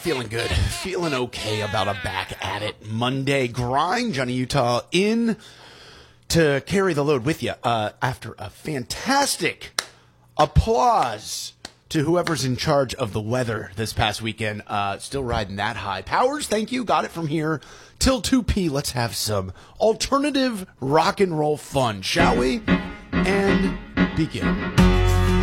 feeling good. Feeling okay about a back at it Monday grind. Johnny Utah in to carry the load with you after a fantastic applause to whoever's in charge of the weather this past weekend. Still riding that high. Powers, thank you. Got it from here till 2 p. Let's have some alternative rock and roll fun, shall we? And begin.